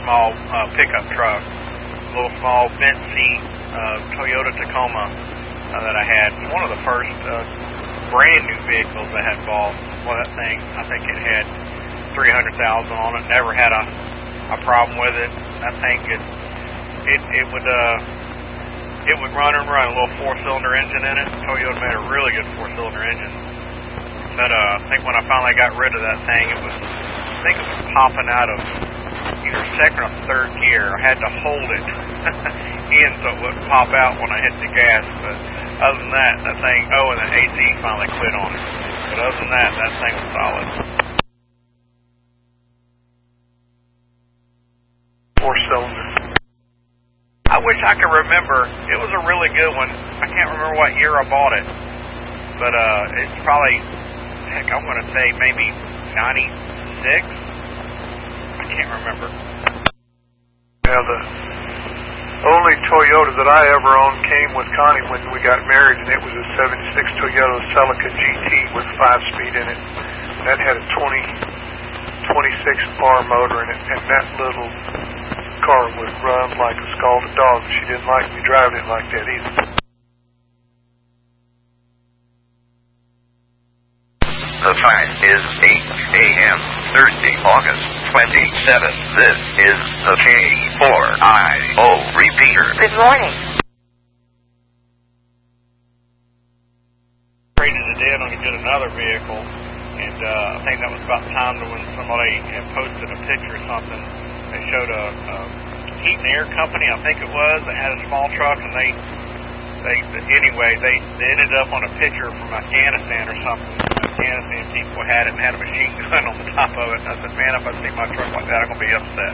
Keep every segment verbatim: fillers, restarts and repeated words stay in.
small uh, pickup truck, a little small bent seat uh, Toyota Tacoma uh, that I had. It's one of the first uh, brand new vehicles I had bought. Well, that thing, I think it had three hundred thousand on it. Never had a, a problem with it. That thing could, it it would uh it would run and run. A little four-cylinder engine in it. Toyota made a really good four-cylinder engine. But uh, I think when I finally got rid of that thing, it was I think it was popping out of either second or third gear. I had to hold it in so it wouldn't pop out when I hit the gas. But other than that, that thing, oh, and the A C finally quit on it. But other than that, that thing was solid. Four-cylinder. I wish I could remember. It was a really good one. I can't remember what year I bought it. But uh, it's probably, heck, I want to say maybe ninety-six. I can't remember. Yeah, the only Toyota that I ever owned came with Connie when we got married, and it was a seventy-six Toyota Celica G T with five-speed in it. That had a twenty, twenty-six bar motor in it, and that little car would run like a scalded dog. She didn't like me driving it like that either. The time is eight a.m. Thursday, August twenty-seventh. This is the K four I O repeater. Good morning. Traded it in on to get another vehicle, and uh, I think that was about the time when somebody had posted a picture or something. They showed a, a heat and air company, I think it was, that had a small truck, and they, they anyway, they, they ended up on a picture from Afghanistan or something. Afghanistan people had it and had a machine gun on the top of it. And I said, man, if I see my truck like that, I'm going to be upset.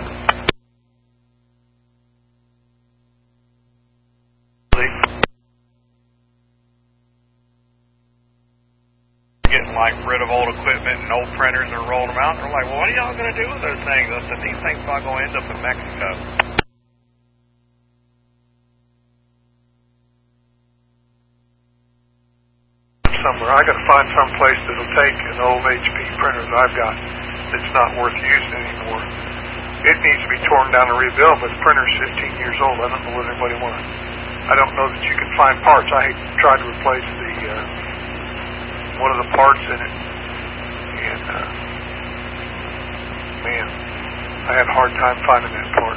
Getting like rid of old equipment and old printers and rolling them out. And they're like, well, what are y'all going to do with those things? I said, these things are going to end up in Mexico. Somewhere. I got to find some place that'll take an old H P printer that I've got that's not worth using anymore. It needs to be torn down and rebuilt, but the printer's fifteen years old. I don't know what anybody wants. I don't know that you can find parts. I tried to replace the uh, one of the parts in it, and uh, man, I had a hard time finding that part.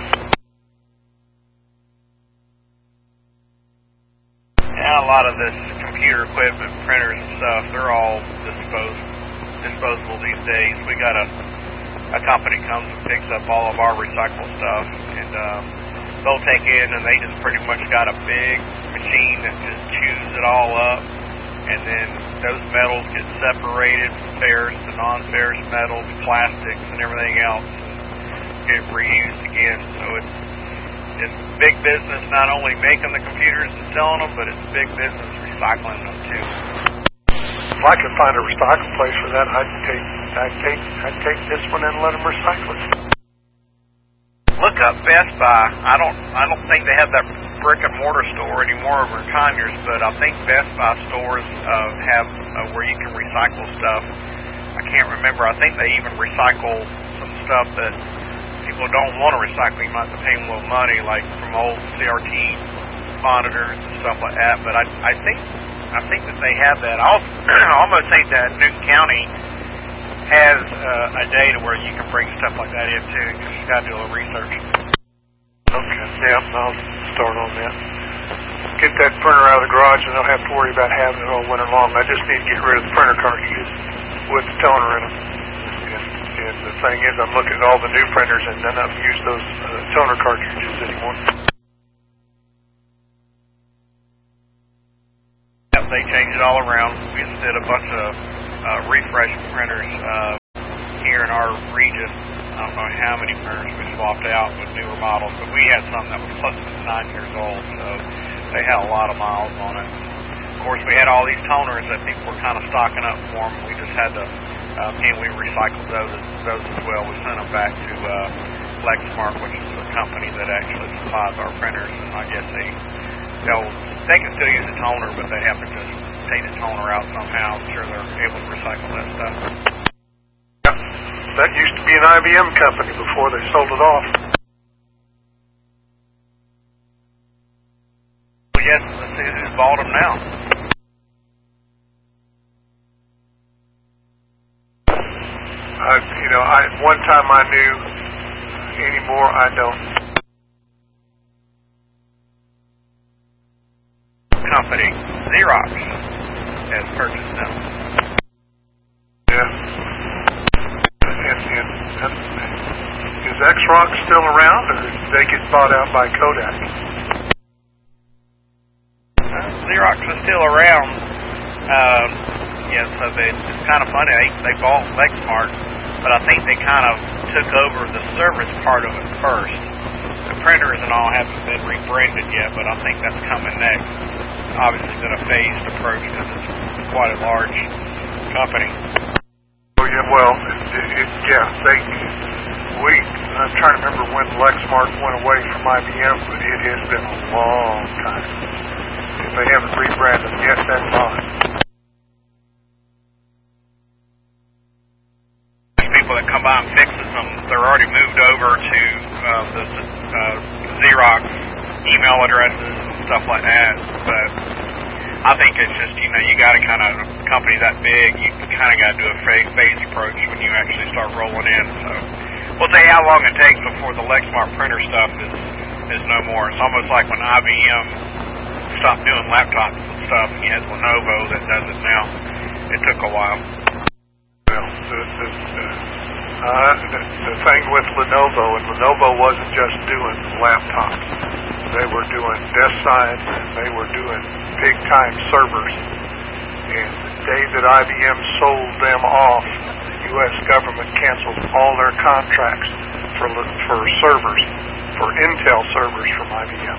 Yeah, a lot of this computer equipment, printers and stuff, they're all disposed, disposable these days. We got a, a company comes and picks up all of our recycled stuff, and um, they'll take in, and they just pretty much got a big machine that just chews it all up, and then those metals get separated from ferrous to non-ferrous metals, plastics, and everything else, and get reused again. So it's It's big business not only making the computers and selling them, but it's big business recycling them too. If I could find a recycle place for that, I'd take, I'd take, I'd take this one and let them recycle it. Look up Best Buy. I don't, I don't think they have that brick and mortar store anymore over in Conyers, but I think Best Buy stores uh, have uh, where you can recycle stuff. I can't remember. I think they even recycle some stuff that people don't want to recycle. You might have to pay them a little money, like from old C R T monitors and stuff like that. But I, I think, I think that they have that. I almost think that Newton County has uh, a day to where you can bring stuff like that in too, because you got to do a little research. Okay, yeah, I'll start on that. Get that printer out of the garage, and I don't have to worry about having it all winter long. I just need to get rid of the printer cartridges with the toner in them. And the thing is, I'm looking at all the new printers, and none of them use those uh, toner cartridges anymore. Yep, they changed it all around. We just did a bunch of uh, refresh printers uh, here in our region. I don't know how many printers we swapped out with newer models, but we had some that was close to nine years old, so they had a lot of miles on it. Of course, we had all these toners that people were kind of stocking up for them. We just had to Um, and we recycled those, those as well. We sent them back to uh, Lexmark, which is the company that actually supplies our printers. And I guess they, they'll, they can still use a toner, but they have to just take the toner out somehow. I'm sure they're able to recycle that stuff. Yeah. That used to be an I B M company before they sold it off. guess let's see who's bought them now. Uh, you know, I one time I knew, anymore I don't. Company Xerox has purchased them. Yeah. And, and, and is Xerox still around, or did they get bought out by Kodak? Uh, Xerox is still around. Um, yeah, so they, it's kind of funny. They, they bought Lexmark, but I think they kind of took over the service part of it first. The printers and all haven't been rebranded yet, but I think that's coming next. Obviously, it's been a phased approach because it's quite a large company. Oh yeah, well, it, it, yeah, they. We. I'm trying to remember when Lexmark went away from I B M, but it has been a long time. If they haven't rebranded them yet, that's fine. People that come by and fixes them, they're already moved over to uh, the uh, Xerox email addresses and stuff like that. But I think it's just, you know, you got to kind of, a company that big, you kind of got to do a phase, phase approach when you actually start rolling in. So we'll see how long it takes before the Lexmark printer stuff is is no more. It's almost like when I B M stopped doing laptops and stuff, and you had Lenovo that does it now. It took a while. Well, the, the, the, uh, the, the thing with Lenovo, and Lenovo wasn't just doing laptops. They were doing desk sides, and they were doing big-time servers. And the day that I B M sold them off, the U S government canceled all their contracts for for servers, for Intel servers from I B M.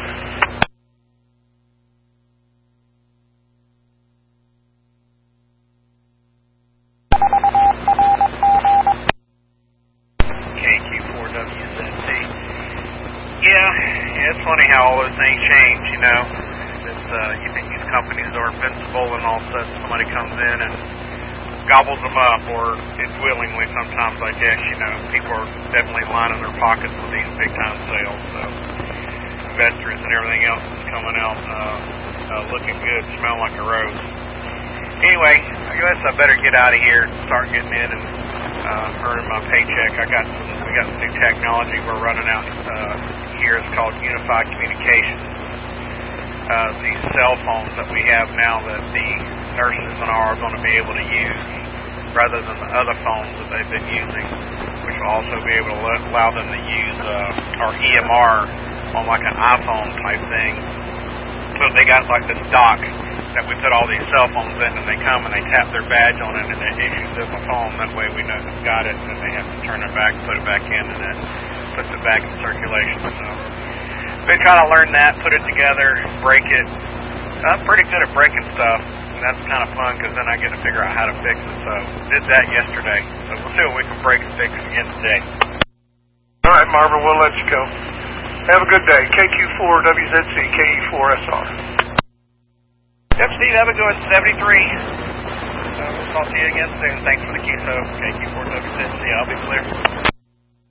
K Q four W Z T. Yeah, yeah, it's funny how all those things change, you know. It's, uh, you think these companies are invincible, and all of a sudden somebody comes in and gobbles them up, or it's willingly sometimes, I guess, you know. People are definitely lining their pockets with these big-time sales, so investors and everything else is coming out uh, uh, looking good, smelling like a rose. Anyway, I guess I better get out of here and start getting in and uh, earning my paycheck. I got some, we got some new technology we're running out uh, here. It's called Unified Communications. Uh, these cell phones that we have now that the nurses and all are going to be able to use rather than the other phones that they've been using, which will also be able to let, allow them to use uh, our E M R on like an iPhone type thing. So they got like this dock that we put all these cell phones in, and they come and they tap their badge on it, and it issues them a phone. That way we know they've got it, and then they have to turn it back, put it back in, and then puts it back in circulation. So we kind of learned that, put it together, break it. I'm pretty good at breaking stuff, and that's kind of fun because then I get to figure out how to fix it. So did that yesterday. So we'll see what we can break and fix again today. All right, Marvin, we'll let you go. Have a good day. K Q four W Z C, K E four S R. Yep, Steve, have a good one. seventy-three. So we'll talk to you again soon. Thanks for the key. So K Q four W Z C, I'll be clear.